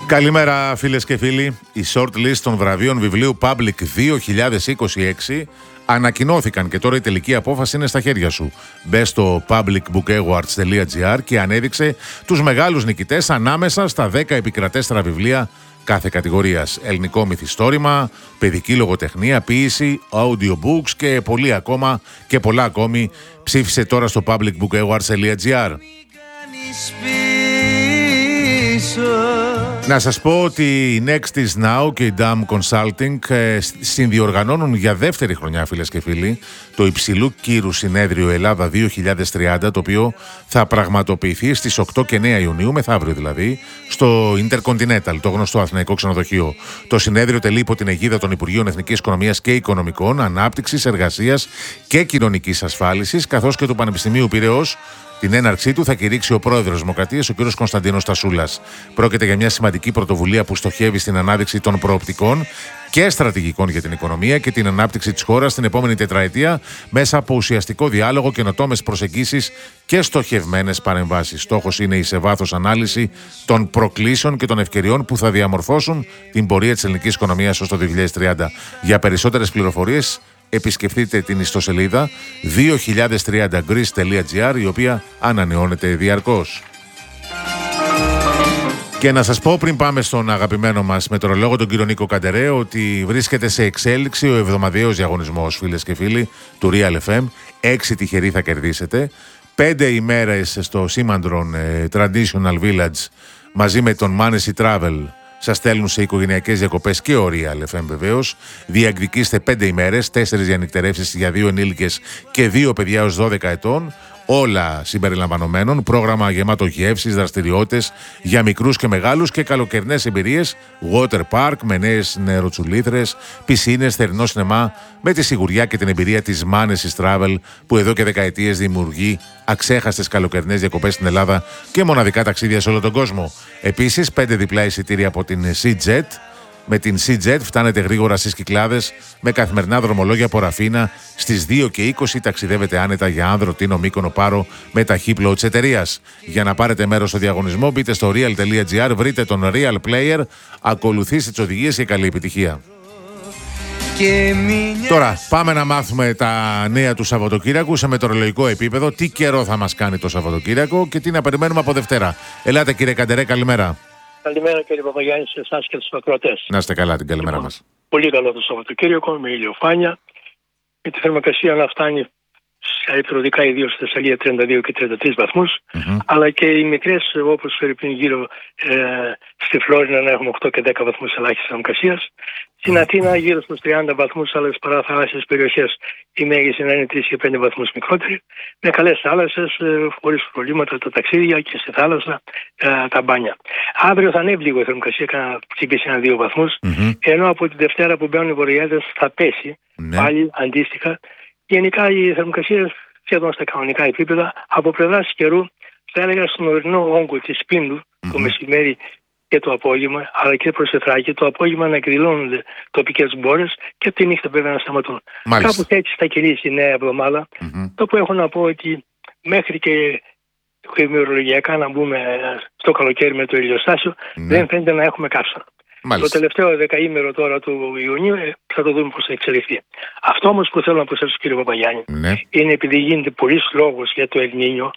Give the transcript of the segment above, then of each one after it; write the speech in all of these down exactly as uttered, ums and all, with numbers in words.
Καλημέρα φίλες και φίλοι. Οι shortlist των βραβείων βιβλίου Public δύο χιλιάδες είκοσι έξι ανακοινώθηκαν και τώρα η τελική απόφαση είναι στα χέρια σου. Μπες στο public book awards τελεία gr και ανέδειξε τους μεγάλους νικητές ανάμεσα στα δέκα επικρατέστερα βιβλία κάθε κατηγορίας. Ελληνικό μυθιστόρημα, παιδική λογοτεχνία, ποίηση, audiobooks και πολύ ακόμα και πολλά ακόμη. Ψήφισε τώρα στο public book awards τελεία gr. Να σας πω ότι η Next is Now και η Dam Consulting ε, συνδιοργανώνουν για δεύτερη χρονιά, φίλες και φίλοι, το υψηλού κύρου συνέδριο Ελλάδα δύο χιλιάδες τριάντα, το οποίο θα πραγματοποιηθεί στις οκτώ και εννέα Ιουνίου, μεθαύριο δηλαδή, στο Intercontinental, το γνωστό αθηναϊκό ξενοδοχείο. Το συνέδριο τελεί υπό την αιγίδα των Υπουργείων Εθνικής Οικονομίας και Οικονομικών, Ανάπτυξης, Εργασίας και Κοινωνικής Ασφάλισης, καθώς και του Πανεπιστημίου Πειραιώς. Την έναρξή του θα κηρύξει ο πρόεδρος Δημοκρατίας, ο κ. Κωνσταντίνος Τασούλας. Πρόκειται για μια σημαντική πρωτοβουλία που στοχεύει στην ανάδειξη των προοπτικών και στρατηγικών για την οικονομία και την ανάπτυξη της χώρας στην επόμενη τετραετία μέσα από ουσιαστικό διάλογο, καινοτόμες προσεγγίσεις και στοχευμένες παρεμβάσεις. Στόχος είναι η σε βάθος ανάλυση των προκλήσεων και των ευκαιριών που θα διαμορφώσουν την πορεία της ελληνικής οικονομίας ως το δύο χιλιάδες τριάντα. Για περισσότερες πληροφορίες, επισκεφτείτε την ιστοσελίδα δύο χιλιάδες τριάντα greece τελεία gr, η οποία ανανεώνεται διαρκώς. Και να σας πω πριν πάμε στον αγαπημένο μας μετεωρολόγο, τον κύριο Νίκο Καντερέ, ότι βρίσκεται σε εξέλιξη ο εβδομαδιαίος διαγωνισμός, φίλες και φίλοι, του Real εφ εμ. Έξι τυχεροί θα κερδίσετε. Πέντε ημέρες στο Simandron ε, Traditional Village μαζί με τον Manessy Travel. Σας στέλνουν σε οικογενειακές διακοπές και ο Real εφ εμ βεβαίως. Διεκδικήστε πέντε ημέρες, τέσσερις διανυκτερεύσεις για δύο ενήλικες και δύο παιδιά έως δώδεκα ετών. Όλα συμπεριλαμβανομένων. Πρόγραμμα γεμάτο γεύσεις, δραστηριότητες για μικρούς και μεγάλους και καλοκαιρινές εμπειρίες. Water park με νέες νεροτσουλήθρες, πισίνες, θερινό σινεμά, με τη σιγουριά και την εμπειρία της Manessy Travel, που εδώ και δεκαετίες δημιουργεί αξέχαστες καλοκαιρινές διακοπές στην Ελλάδα και μοναδικά ταξίδια σε όλο τον κόσμο. Επίσης, πέντε διπλά εισιτήρια από την SeaJet. Με την SeaJet φτάνετε γρήγορα στις Κυκλάδες με καθημερινά δρομολόγια από Ραφίνα. Στις δύο και είκοσι ταξιδεύετε άνετα για Άνδρο, Τίνο, Μύκονο, Πάρο με ταχύπλοο της εταιρείας. Για να πάρετε μέρος στο διαγωνισμό, μπείτε στο real τελεία gr, βρείτε τον Real Player, ακολουθήστε τις οδηγίες και καλή επιτυχία. Τώρα πάμε να μάθουμε τα νέα του Σαββατοκύριακου σε μετεωρολογικό επίπεδο. Τι καιρό θα μας κάνει το Σαββατοκύριακο και τι να περιμένουμε από Δευτέρα. Ελάτε κύριε Καντερέ, καλημέρα. Καλημέρα κύριε Παπαγιάννη, σε εσάς και τους ακροατές. Να είστε καλά, την καλημέρα λοιπόν, μας. Πολύ καλό το Σαββατοκύριακο, με ηλιοφάνεια, με τη θερμοκρασία να φτάνει στα υπηρετικά, ιδίως στη Θεσσαλία, τριάντα δύο και τριάντα τρεις βαθμούς, mm-hmm. αλλά και οι μικρές, όπως φέρει γύρω ε, στη Φλόρινα, να έχουμε οκτώ και δέκα βαθμούς ελάχιστης θερμοκρασίας. Στην mm-hmm. Αθήνα γύρω στους τριάντα βαθμούς, αλλά στις παραθαλάσσιες περιοχές η μέγιστη να είναι τρεις και πέντε βαθμούς μικρότερη, με καλές θάλασσες, ε, χωρίς προβλήματα τα ταξίδια και στη θάλασσα ε, τα μπάνια. Αύριο θα ανέβει λίγο η θερμοκρασία, θα χτυπήσει ένα δύο βαθμούς, mm-hmm. ενώ από τη Δευτέρα που μπαίνουν οι βορειάδες θα πέσει mm-hmm. πάλι αντίστοιχα. Γενικά η θερμοκρασία σχεδόν στα κανονικά επίπεδα. Από πλευράς καιρού, θα έλεγα στον ορεινό όγκο της Πίνδου mm-hmm. το μεσημέρι και το απόγευμα, αλλά και προς Εθράκη, το απόγευμα να εκδηλώνονται τοπικές μπόρες και τη νύχτα βέβαια να σταματούν. Μάλιστα. Κάπου έτσι θα κυλήσει η νέα εβδομάδα. Mm-hmm. Το που έχω να πω ότι μέχρι και ημερολογιακά να μπούμε στο καλοκαίρι με το ηλιοστάσιο, mm-hmm. δεν φαίνεται να έχουμε καύσωνα. Μάλιστα. Το τελευταίο δεκαήμερο τώρα του Ιουνίου θα το δούμε πώς θα εξελιχθεί. Αυτό όμως που θέλω να προσθέσω κύριε Παπαγιάννη ναι. είναι επειδή γίνεται πολλής λόγος για το Ελνίνιο.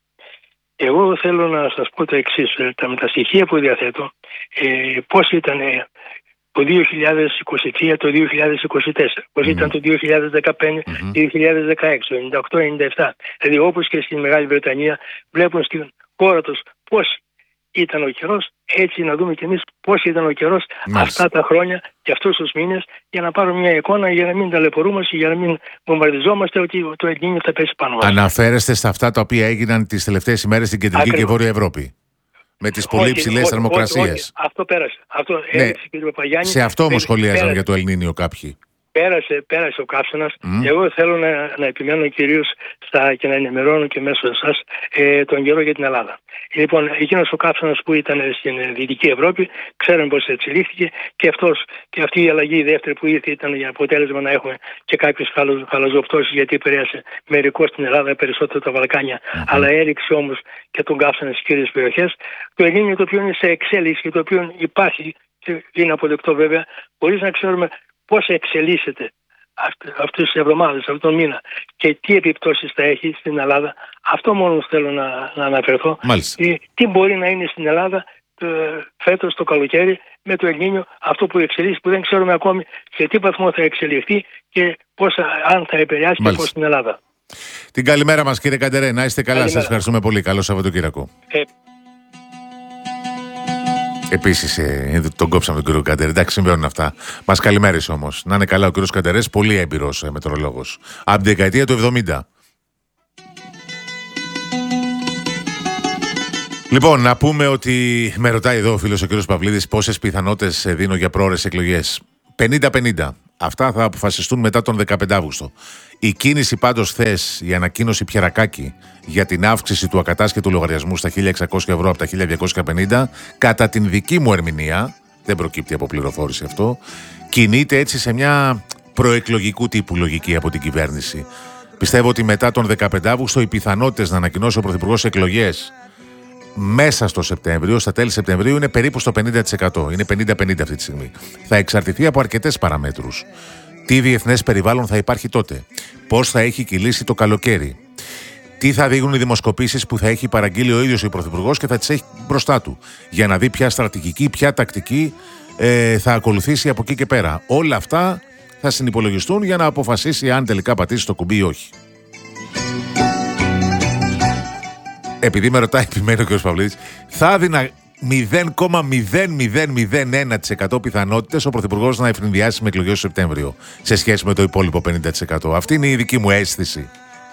Εγώ θέλω να σας πω το εξής, τα, με τα στοιχεία που διαθέτω, ε, πώς ήταν ε, το δύο χιλιάδες είκοσι τρία, το δύο χιλιάδες είκοσι τέσσερα, πώς mm-hmm. ήταν το δύο χιλιάδες δεκαπέντε, mm-hmm. δύο χιλιάδες δεκαέξι, το ενενήντα οκτώ ενενήντα επτά. Δηλαδή όπως και στη Μεγάλη Βρετανία βλέπουν στην χώρα τους πώς ήταν ο καιρός, έτσι να δούμε κι εμείς πώς ήταν ο καιρός αυτά τα χρόνια και αυτούς τους μήνες, για να πάρουμε μια εικόνα, για να μην ταλαιπωρούμαστε, για να μην βομβαρδιζόμαστε ότι το Ελνίνιο θα πέσει πάνω μας. Αναφέρεστε στα αυτά τα οποία έγιναν τις τελευταίες ημέρες στην Κεντρική Ακριβώς. και Βόρεια Ευρώπη. Με τις πολύ υψηλές θερμοκρασίες. Αυτό πέρασε. Αυτό ναι. έδειξε, κύριε Παπαγιάννη. Σε αυτό όμως σχολίαζαν πέρασε. για το Ελνίνιο κάποιοι. Πέρασε, πέρασε ο καύσωνας. Mm. Εγώ θέλω να, να επιμένω κυρίως στα, και να ενημερώνω και μέσω εσάς ε, τον καιρό για την Ελλάδα. Λοιπόν, εκείνος ο καύσωνας που ήταν στην Δυτική Ευρώπη, ξέρουμε πώς εξελίχθηκε και, αυτός, και αυτή η αλλαγή η δεύτερη που ήρθε ήταν για αποτέλεσμα να έχουμε και κάποιες χαλαζοπτώσεις, γιατί επηρέασε μερικώς στην Ελλάδα, περισσότερο τα Βαλκάνια, mm-hmm. αλλά έριξε όμως και τον καύσωνα στις κύριες περιοχές. Το Ελληνικό το οποίο είναι σε εξέλιξη και το οποίο υπάρχει και είναι αποδεκτό βέβαια, χωρίς να ξέρουμε πώς εξελίσσεται αυτές τις εβδομάδες, αυτόν τον μήνα και τι επιπτώσεις θα έχει στην Ελλάδα. Αυτό μόνο θέλω να, να αναφερθώ. Τι, τι μπορεί να είναι στην Ελλάδα ε, φέτος το καλοκαίρι με το Ελνίνιο, αυτό που εξελίσσει, που δεν ξέρουμε ακόμη σε τι βαθμό θα εξελιχθεί και πώς, αν θα επηρεάσει και πώς στην Ελλάδα. Την καλημέρα μας, κύριε Καντερέ, να είστε καλά. Σας ευχαριστούμε πολύ. Καλό Σαββατοκύριακο. Ε, Επίσης, ε, τον κόψαμε τον κύριο Καντερέ. Εντάξει, συμβαίνουν αυτά. Μας καλημέρισε όμως. Να είναι καλά ο κύριος Καντερές, πολύ έμπειρος ε, μετρολόγος. Από την δεκαετία του εβδομήντα. Λοιπόν, να πούμε ότι με ρωτάει εδώ ο φίλος ο κύριος Παυλίδης πόσες πιθανότητες δίνω για πρόωρες εκλογές. πενήντα πενήντα. Αυτά θα αποφασιστούν μετά τον δεκαπέντε Αυγούστου. Η κίνηση πάντως χθες, η ανακοίνωση Πιερακάκη για την αύξηση του ακατάσχετου λογαριασμού στα χίλια εξακόσια ευρώ από τα χίλια διακόσια πενήντα, κατά την δική μου ερμηνεία, δεν προκύπτει από πληροφόρηση αυτό, κινείται έτσι σε μια προεκλογικού τύπου λογική από την κυβέρνηση. Πιστεύω ότι μετά τον δεκαπέντε Αυγούστου οι πιθανότητες να ανακοινώσει ο Πρωθυπουργός εκλογές μέσα στο Σεπτέμβριο, στα τέλη Σεπτεμβρίου, είναι περίπου στο πενήντα τοις εκατό. Είναι πενήντα πενήντα αυτή τη στιγμή. Θα εξαρτηθεί από αρκετές παραμέτρους. Τι διεθνές περιβάλλον θα υπάρχει τότε, πώς θα έχει κυλήσει το καλοκαίρι, τι θα δείχνουν οι δημοσκοπήσεις που θα έχει παραγγείλει ο ίδιος ο Πρωθυπουργός και θα τις έχει μπροστά του, για να δει ποια στρατηγική, ποια τακτική ε, θα ακολουθήσει από εκεί και πέρα. Όλα αυτά θα συνυπολογιστούν για να αποφασίσει αν τελικά πατήσει το κουμπί ή όχι. Επειδή με ρωτάει, επιμένει ο κ. Παυλίδης, θα έδινα μηδέν κόμμα μηδέν μηδέν μηδέν ένα τοις εκατό πιθανότητες ο Πρωθυπουργός να ευνηδιάσει με εκλογές το Σεπτέμβριο σε σχέση με το υπόλοιπο πενήντα τοις εκατό. Αυτή είναι η δική μου αίσθηση.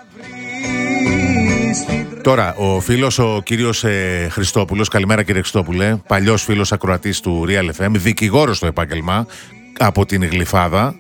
Τώρα, ο φίλος ο κύριος ε, Χριστόπουλος, καλημέρα κύριε Χριστόπουλε, παλιός φίλος ακροατής του Real εφ εμ, δικηγόρος στο επάγγελμα από την Γλυφάδα,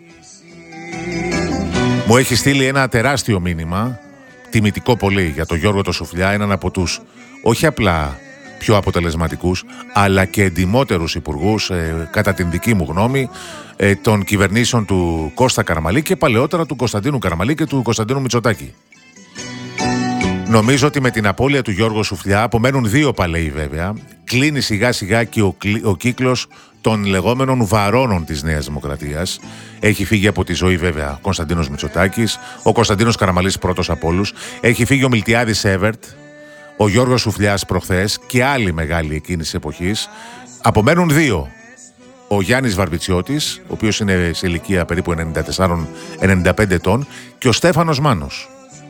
μου έχει στείλει ένα τεράστιο μήνυμα, τιμητικό πολύ, για τον Γιώργο το Σουφλιά, έναν από τους όχι απλά πιο αποτελεσματικούς, αλλά και εντιμότερους υπουργούς, ε, κατά την δική μου γνώμη, ε, των κυβερνήσεων του Κώστα Καραμαλή και παλαιότερα του Κωνσταντίνου Καραμαλή και του Κωνσταντίνου Μητσοτάκη. Νομίζω ότι με την απώλεια του Γιώργου Σουφλιά απομένουν δύο παλαιοί βέβαια. Κλείνει σιγά σιγά και ο, ο κύκλος των λεγόμενων βαρώνων της Νέας Δημοκρατίας. Έχει φύγει από τη ζωή βέβαια ο Κωνσταντίνος Μητσοτάκης, ο Κωνσταντίνος Καραμαλής πρώτος από όλους. Έχει φύγει ο Μιλτιάδης Έβερτ, ο Γιώργος Σουφλιάς προχθές και άλλοι μεγάλοι εκείνης της εποχής. Απομένουν δύο. Ο Γιάννης Βαρβιτσιώτης, ο οποίος είναι σε ηλικία περίπου ενενήντα τέσσερα ενενήντα πέντε ετών, και ο Στέφανος Μάνος.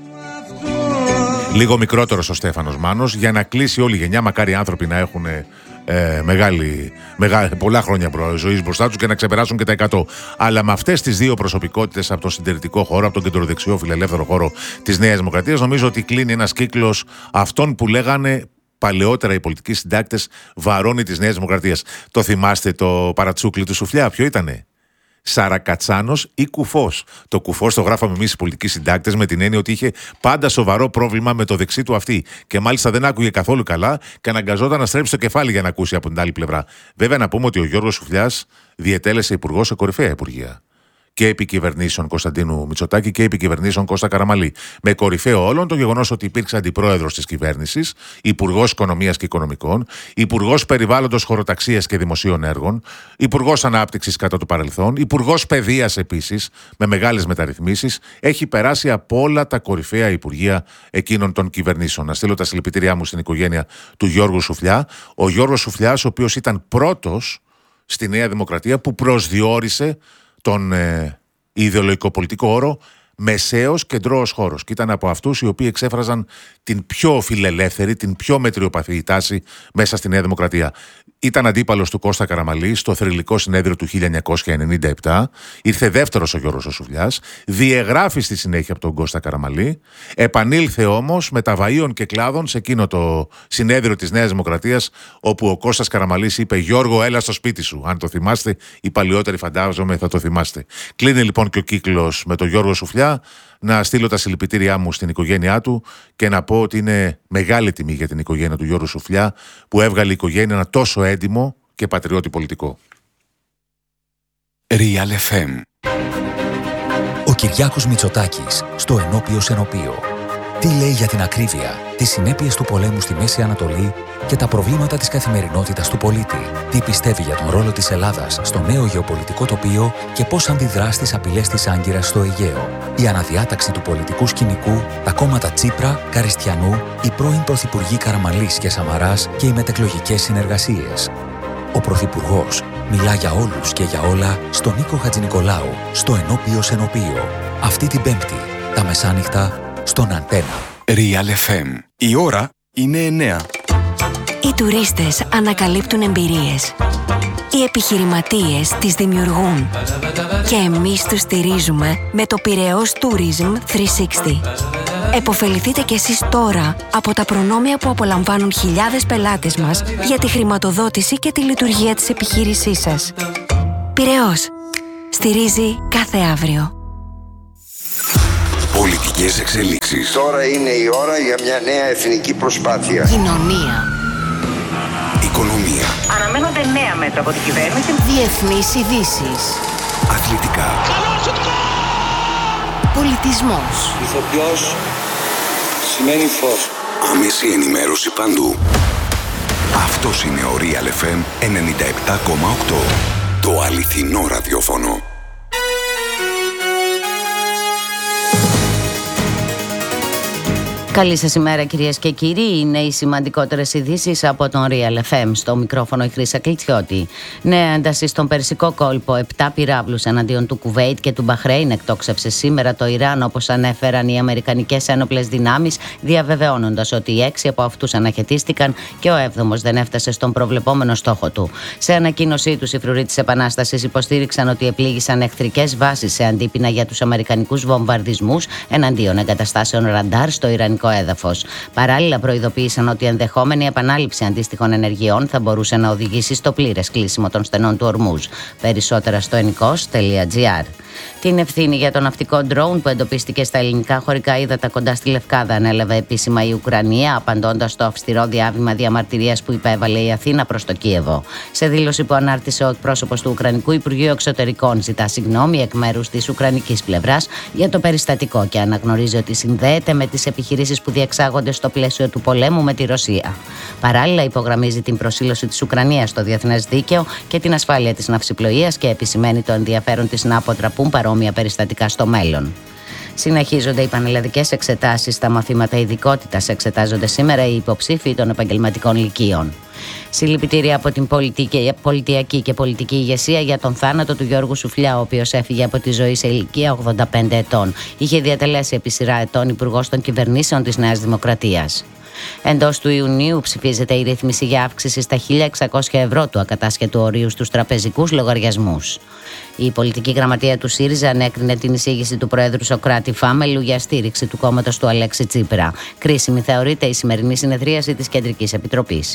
Λίγο μικρότερος ο Στέφανος Μάνος, για να κλείσει όλη η γενιά. Μακάρι οι άνθρωποι να έχουν ε, μεγάλη, μεγάλη, πολλά χρόνια ζωής μπροστά τους και να ξεπεράσουν και τα εκατό. Αλλά με αυτές τις δύο προσωπικότητες από τον συντηρητικό χώρο, από τον κεντροδεξιό φιλελεύθερο χώρο της Νέας Δημοκρατίας, νομίζω ότι κλείνει ένας κύκλος αυτών που λέγανε παλαιότερα οι πολιτικοί συντάκτες βαρώνοι της Νέας Δημοκρατίας. Το θυμάστε το παρατσούκλι του Σουφλιά? Ποιο ήτανε? Σαρακατσάνος ή κουφός. Το κουφός το γράφαμε εμείς οι πολιτικοί συντάκτες με την έννοια ότι είχε πάντα σοβαρό πρόβλημα με το δεξί του αυτή. Και μάλιστα δεν άκουγε καθόλου καλά και αναγκαζόταν να στρέψει το κεφάλι για να ακούσει από την άλλη πλευρά. Βέβαια, να πούμε ότι ο Γιώργος Σουφλιάς διετέλεσε υπουργός σε κορυφαία υπουργεία. Και επί κυβερνήσεων Κωνσταντίνου Μητσοτάκη και επί κυβερνήσεων Κώστα Καραμαλή. Με κορυφαίο όλων το γεγονός ότι υπήρξε αντιπρόεδρος της κυβέρνησης, υπουργός Οικονομίας και Οικονομικών, υπουργός Περιβάλλοντος, Χωροταξίας και Δημοσίων Έργων, υπουργός Ανάπτυξης κατά το παρελθόν, υπουργός Παιδείας επίσης, με μεγάλες μεταρρυθμίσεις. Έχει περάσει από όλα τα κορυφαία υπουργεία εκείνων των κυβερνήσεων. Να στείλω τα συλληπιτήριά μου στην οικογένεια του Γιώργου Σουφλιά. Ο Γιώργος Σουφλιάς, ο οποίος ήταν πρώτος στη Νέα Δημοκρατία που προσδιορίσε τον ε, ιδεολογικο-πολιτικό όρο μεσαίος κεντρώος χώρος. Και ήταν από αυτούς οι οποίοι εξέφραζαν την πιο φιλελεύθερη, την πιο μετριοπαθή τάση μέσα στη Νέα Δημοκρατία. Ήταν αντίπαλος του Κώστα Καραμαλή στο θρυλικό συνέδριο του χίλια εννιακόσια ενενήντα επτά. Ήρθε δεύτερος ο Γιώργος ο Σουβλιάς. Διεγράφει στη συνέχεια από τον Κώστα Καραμαλή. Επανήλθε όμως με τα βαΐων και κλάδων σε εκείνο το συνέδριο της Νέας Δημοκρατίας, όπου ο Κώστας Καραμαλής είπε: Γιώργο, έλα στο σπίτι σου. Αν το θυμάστε, οι παλιότεροι φαντάζομαι θα το θυμάστε. Κλείνει λοιπόν και ο κύκλος με τον Γιώργο Σουφλιά. Να στείλω τα συλληπιτήριά μου στην οικογένειά του και να πω ότι είναι μεγάλη τιμή για την οικογένεια του Γιώργου Σουφλιά που έβγαλε η οικογένεια ένα τόσο έντιμο και πατριώτη πολιτικό. Real εφ εμ. Ο Κυριάκος Μητσοτάκης στο ενώπιο ενωπίο. Τι λέει για την ακρίβεια, τις συνέπειες του πολέμου στη Μέση Ανατολή και τα προβλήματα της καθημερινότητας του πολίτη. Τι πιστεύει για τον ρόλο της Ελλάδας στο νέο γεωπολιτικό τοπίο και πώς αντιδρά στις απειλές της Άγκυρας στο Αιγαίο. Η αναδιάταξη του πολιτικού σκηνικού, τα κόμματα Τσίπρα, Καριστιανού, οι πρώην πρωθυπουργοί Καραμαλής και Σαμαράς και οι μετεκλογικές συνεργασίες. Ο Πρωθυπουργός μιλά για όλους και για όλα στον Νίκο Χατζηνικολάου, στο ενώπιο ενωπίο. Αυτή την Πέμπτη, τα μεσάνυχτα, στον Αντένα. Real εφ εμ. Η ώρα είναι εννέα. Οι τουρίστες ανακαλύπτουν εμπειρίες. Οι επιχειρηματίες τις δημιουργούν. Και εμείς τους στηρίζουμε με το Πειραιώς Tourism τριακόσια εξήντα. Εποφεληθείτε κι εσείς τώρα από τα προνόμια που απολαμβάνουν χιλιάδες πελάτες μας για τη χρηματοδότηση και τη λειτουργία της επιχείρησής σας. Πειραιώς. Στηρίζει κάθε αύριο. Πολιτικές εξελίξεις. Τώρα είναι η ώρα για μια νέα εθνική προσπάθεια. Κοινωνία. Οικονομία. Αναμένονται νέα μέτρα από την κυβέρνηση. Διεθνείς ειδήσεις. Αθλητικά. Πολιτισμός. Ηθοποιός σημαίνει φως. Άμεση ενημέρωση παντού. Αυτός είναι ο Real εφ εμ ενενήντα επτά κόμμα οκτώ. Το αληθινό ραδιόφωνο. Καλή σας ημέρα κυρίες και κύριοι, είναι οι σημαντικότερες ειδήσεις από τον Real εφ εμ. Στο μικρόφωνο η Χρύσα Κλητσιώτη. Νέα ένταση στον Περσικό κόλπο. Επτά πυράβλους εναντίον του Κουβέιτ και του Μπαχρέιν εκτόξευσε σήμερα το Ιράν, όπως ανέφεραν οι αμερικανικές ένοπλες δυνάμεις, διαβεβαιώνοντας ότι οι έξι από αυτούς αναχαιτίστηκαν και ο έβδομος δεν έφτασε στον προβλεπόμενο στόχο του. Σε ανακοίνωσή τους, οι φρουροί της Επανάστασης υποστήριξαν ότι επλήγησαν εχθρικές βάσεις σε αντίπεινα για τους αμερικανικούς βομβαρδισμούς εναντίον εγκαταστάσεων ραντάρ στο Ιρανικό έδαφος. Παράλληλα, προειδοποίησαν ότι ενδεχόμενη επανάληψη αντίστοιχων ενεργειών θα μπορούσε να οδηγήσει στο πλήρες κλείσιμο των στενών του Ορμούζ. Περισσότερα στο ενικός τελεία τζι άρ. Την ευθύνη για το ναυτικό ντρόουν που εντοπίστηκε στα ελληνικά χωρικά ύδατα κοντά στη Λευκάδα ανέλαβε επίσημα η Ουκρανία, απαντώντας στο αυστηρό διάβημα διαμαρτυρίας που υπέβαλε η Αθήνα προς το Κίεβο. Σε δήλωση που ανάρτησε ο εκπρόσωπος του Ουκρανικού Υπουργείου Εξωτερικών, ζητά συγγνώμη εκ μέρους της ουκρανικής πλευράς για το περιστατικό και αναγνωρίζει ότι συνδέεται με τις επιχειρήσεις που διεξάγονται στο πλαίσιο του πολέμου με τη Ρωσία. Παράλληλα, υπογραμμίζει την προσήλωση της Ουκρανίας στο διεθνές δίκαιο και την ασφάλεια της ναυσιπλοείας και επισημαίνει το ενδιαφέρον της να αποτραπούν παρόμοια περιστατικά στο μέλλον. Συνεχίζονται οι πανελλαδικές εξετάσεις στα μαθήματα ειδικότητας. Εξετάζονται σήμερα οι υποψήφοι των επαγγελματικών λυκείων. Συλληπιτήρια από την πολιτιακή και πολιτική ηγεσία για τον θάνατο του Γιώργου Σουφλιά, ο οποίος έφυγε από τη ζωή σε ηλικία ογδόντα πέντε ετών. Είχε διατελέσει επί σειρά ετών υπουργός των κυβερνήσεων της Νέας Δημοκρατίας. Εντός του Ιουνίου ψηφίζεται η ρύθμιση για αύξηση στα χίλια εξακόσια ευρώ του ακατάσχετου ορίου στους τραπεζικούς λογαριασμούς. Η πολιτική γραμματεία του ΣΥΡΙΖΑ ανέκρινε την εισήγηση του Προέδρου Σωκράτη Φάμελου για στήριξη του κόμματος του Αλέξη Τσίπρα. Κρίσιμη θεωρείται η σημερινή συνεδρίαση της Κεντρικής Επιτροπής.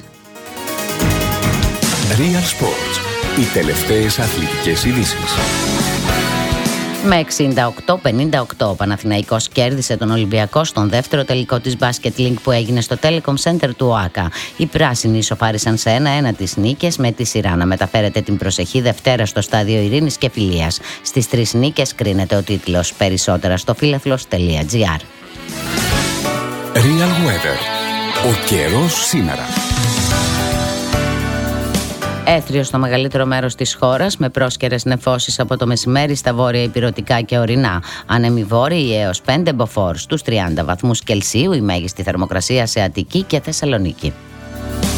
Real Sports. Οι τελευταίες αθλητικές ειδήσεις. Με εξήντα οκτώ πενήντα οκτώ ο Παναθηναϊκός κέρδισε τον Ολυμπιακό στον δεύτερο τελικό της Basket League που έγινε στο Telecom Center του ΟΑΚΑ. Οι πράσινοι ισοφάρισαν σε ένα ένα τις νίκες, με τη σειρά να μεταφέρεται την προσεχή Δευτέρα στο Στάδιο Ειρήνης και Φιλίας. Στις τρεις νίκες κρίνεται ο τίτλος. Περισσότερα στο φίλαθλος τελεία τζι άρ. Real Weather. Ο καιρός σήμερα. Έθριο στο μεγαλύτερο μέρος της χώρας, με πρόσκαιρες νεφώσεις από το μεσημέρι στα βόρεια ηπειρωτικά και ορεινά. Άνεμοι βόρειοι έως πέντε μποφόρ στους τριάντα βαθμούς Κελσίου, η μέγιστη θερμοκρασία σε Αττική και Θεσσαλονίκη.